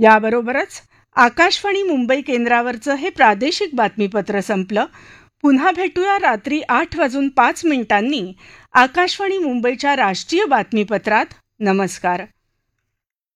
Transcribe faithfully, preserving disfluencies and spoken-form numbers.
याबरोबरच आकाशवाणी मुंबई केंद्रावरचं हे प्रादेशिक बातमीपत्र संपलं. पुन्हा भेटूया रात्री आठ वाजून पाच मिनिटांनी आकाशवाणी मुंबईच्या राष्ट्रीय बातमीपत्रात. नमस्कार.